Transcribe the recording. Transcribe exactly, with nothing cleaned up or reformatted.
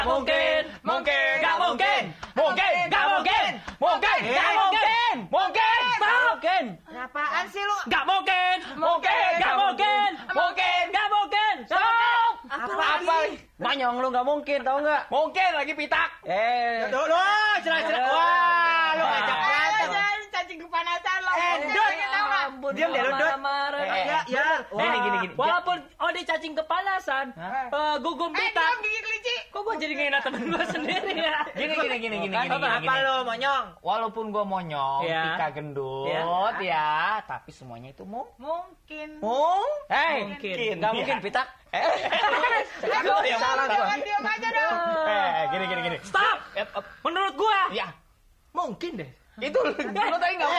Mungkin, mungkin, gak mungkin, mungkin, gak mungkin, mungkin, gak mungkin, mungkin, mungkin. Apaan sih lu? Gak mungkin, mungkin, gak mungkin, mungkin, gak mungkin. Stop. Apa? Manyong lu gak mungkin, tau gak? Mungkin lagi pitak. Eh. Lu, lu, cerah-cerah. Wah, lu ngajak berantem. Cacing kepanasan lo. Eh, Dut. Diam deh lu, Dut. Ya, ya. Gini, gini, gini. Walaupun Ode cacing kepanasan, uh, gugum Eh, pitak. diam gigi kelinci. Kok gue jadi ngena temen gue sendiri ya? Gini, gini, gini, gini, gini, gini. Apa lu, monyong? Walaupun gue monyong, Ya. Tika gendut, Ya. ya, tapi semuanya itu mau. Mungkin. Mung? Hei, Mungkin. nggak mungkin pitak. Eh, Aduh, yang salah salah. jangan diam aja dong. Eh, gini, gini, gini. Stop! Eh, eh, Menurut gue, Ya, mungkin deh. Itu lu tadi nggak